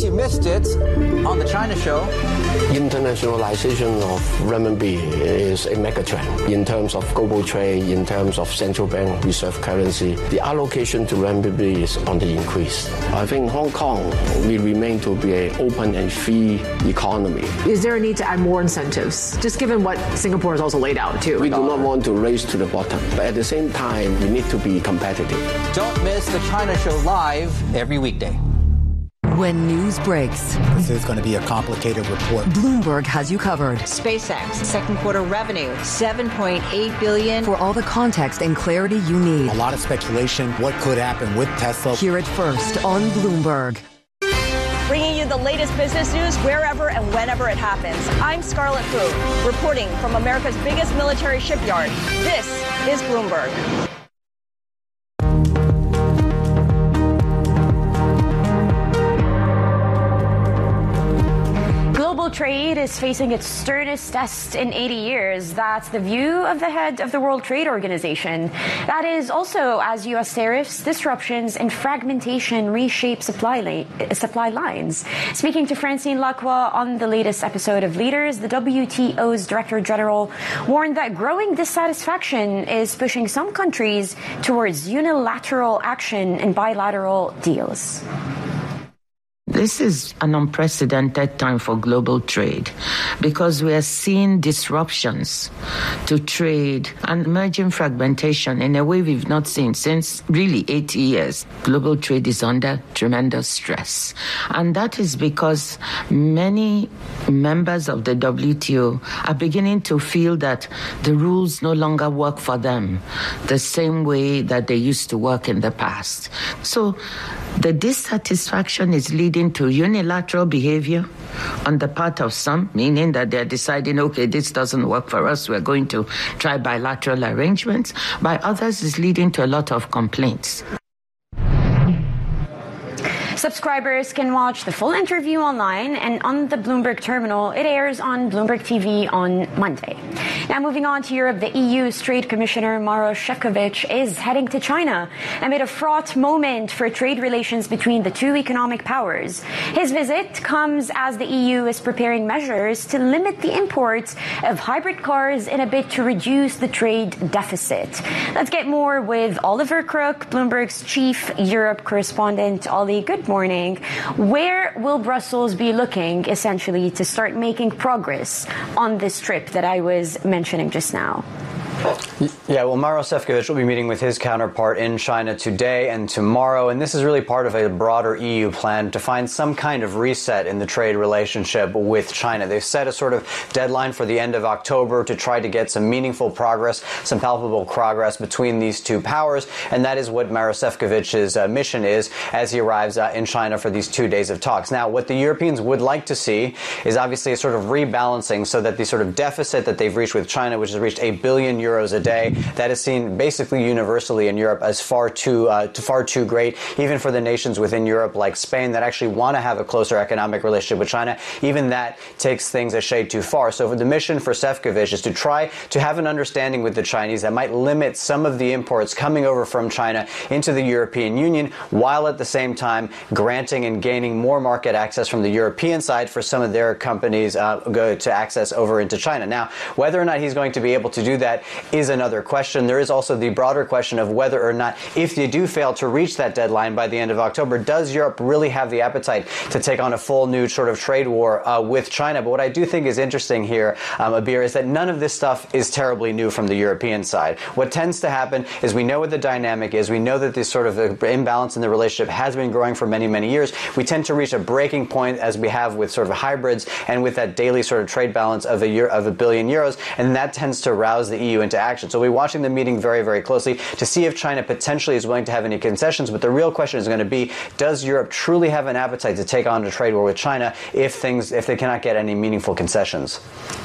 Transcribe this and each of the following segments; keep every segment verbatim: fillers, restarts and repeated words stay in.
you missed it on the China Show. Internationalization of renminbi is a megatrend in terms of global trade, in terms of central bank reserve currency. The allocation to renminbi is on the increase. I think Hong Kong will remain to be an open and free economy. Is there a need to add more incentives, just given what Singapore has also laid out too? We do not want to race to the bottom, but at the same time, we need to be competitive. Don't miss the China Show live every weekday. When news breaks, this is going to be a complicated report. Bloomberg has you covered. SpaceX, second quarter revenue, seven point eight billion For dollars. all the context and clarity you need. A lot of speculation, what could happen with Tesla. Hear it first on Bloomberg. Bringing you the latest business news wherever and whenever it happens. I'm Scarlett Fu, reporting from America's biggest military shipyard. This is Bloomberg. Global trade is facing its sternest test in eighty years. That's the view of the head of the World Trade Organization. That is also as U S tariffs, disruptions, and fragmentation reshape supply, la- supply lines. Speaking to Francine Lacroix on the latest episode of Leaders, the W T O's Director General warned that growing dissatisfaction is pushing some countries towards unilateral action and bilateral deals. This is an unprecedented time for global trade because we are seeing disruptions to trade and emerging fragmentation in a way we've not seen since really eighty years. Global trade is under tremendous stress. And that is because many members of the W T O are beginning to feel that the rules no longer work for them the same way that they used to work in the past. So the dissatisfaction is leading to unilateral behavior on the part of some, meaning that they're deciding, okay, this doesn't work for us, we're going to try bilateral arrangements. By others, it's leading to a lot of complaints. Subscribers can watch the full interview online and on the Bloomberg terminal. It airs on Bloomberg T V on Monday. Now, moving on to Europe, the E U's Trade Commissioner Maros Šefčovič is heading to China amid a fraught moment for trade relations between the two economic powers. His visit comes as the E U is preparing measures to limit the imports of hybrid cars in a bid to reduce the trade deficit. Let's get more with Oliver Crook, Bloomberg's chief Europe correspondent. Ollie, good morning. Where will Brussels be looking, essentially, to start making progress on this trip that I was mentioning just now? Yeah, well, Maros Šefčovič will be meeting with his counterpart in China today and tomorrow, and this is really part of a broader E U plan to find some kind of reset in the trade relationship with China. They've set a sort of deadline for the end of October to try to get some meaningful progress, some palpable progress between these two powers, and that is what Maros Šefčovič's uh, mission is as he arrives uh, in China for these two days of talks. Now, what the Europeans would like to see is obviously a sort of rebalancing so that the sort of deficit that they've reached with China, which has reached a billion euros euros a day. That is seen basically universally in Europe as far too uh, far too great, even for the nations within Europe like Spain that actually want to have a closer economic relationship with China. Even that takes things a shade too far. So the mission for Šefčovič is to try to have an understanding with the Chinese that might limit some of the imports coming over from China into the European Union, while at the same time granting and gaining more market access from the European side for some of their companies uh, go to access over into China. Now, whether or not he's going to be able to do that is another question. There is also the broader question of whether or not, if they do fail to reach that deadline by the end of October, does Europe really have the appetite to take on a full new sort of trade war uh, with China? But what I do think is interesting here, um, Abir, is that none of this stuff is terribly new from the European side. What tends to happen is we know what the dynamic is. We know that this sort of imbalance in the relationship has been growing for many, many years. We tend to reach a breaking point, as we have with sort of hybrids and with that daily sort of trade balance of a year of a billion euros, and that tends to rouse the E U into action. So we're watching the meeting very, very closely to see if China potentially is willing to have any concessions. But the real question is going to be, does Europe truly have an appetite to take on a trade war with China if things if they cannot get any meaningful concessions?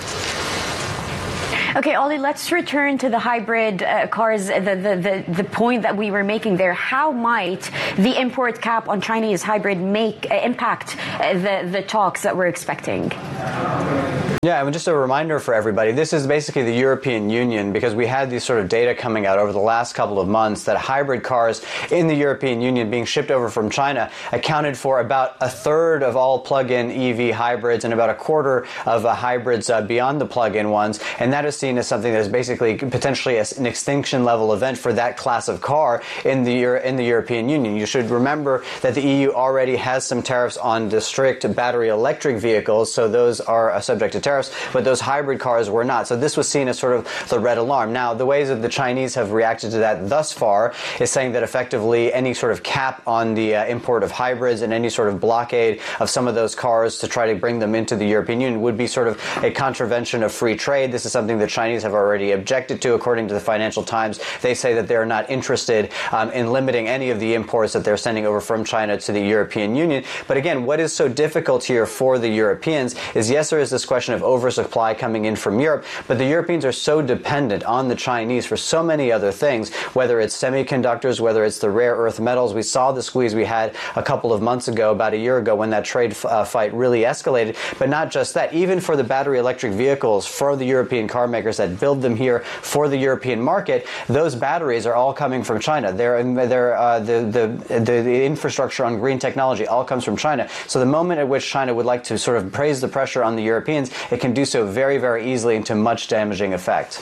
Okay, Ollie, let's return to the hybrid uh, cars, the, the, the, the point that we were making there. How might the import cap on Chinese hybrid make uh, impact uh, the, the talks that we're expecting? Yeah, and just a reminder for everybody, this is basically the European Union, because we had these sort of data coming out over the last couple of months that hybrid cars in the European Union being shipped over from China accounted for about a third of all plug-in E V hybrids and about a quarter of uh, hybrids uh, beyond the plug-in ones. And that is seen as something that is basically potentially an extinction level event for that class of car in the, Euro- in the European Union. You should remember that the E U already has some tariffs on the strict battery electric vehicles, so those are uh, subject to tariffs, but those hybrid cars were not. So this was seen as sort of the red alarm. Now, the ways that the Chinese have reacted to that thus far is saying that effectively any sort of cap on the uh, import of hybrids and any sort of blockade of some of those cars to try to bring them into the European Union would be sort of a contravention of free trade. This is something the Chinese have already objected to, according to the Financial Times. They say that they're not interested um, in limiting any of the imports that they're sending over from China to the European Union. But again, what is so difficult here for the Europeans is, yes, there is this question of oversupply coming in from Europe, but the Europeans are so dependent on the Chinese for so many other things, whether it's semiconductors, whether it's the rare earth metals. We saw the squeeze we had a couple of months ago, about a year ago, when that trade uh, fight really escalated. But not just that, even for the battery electric vehicles for the European car makers that build them here for the European market, those batteries are all coming from China. They're, they're, uh, the, the, the, the infrastructure on green technology all comes from China. So the moment at which China would like to sort of raise the pressure on the Europeans, it can do so very, very easily and to much damaging effect.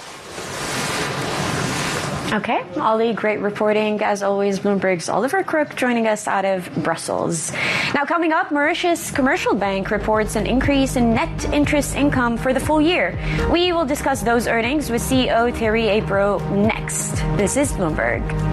Okay, Ollie, great reporting. As always, Bloomberg's Oliver Crook joining us out of Brussels. Now, coming up, Mauritius Commercial Bank reports an increase in net interest income for the full year. We will discuss those earnings with C E O Thierry Aprot next. This is Bloomberg.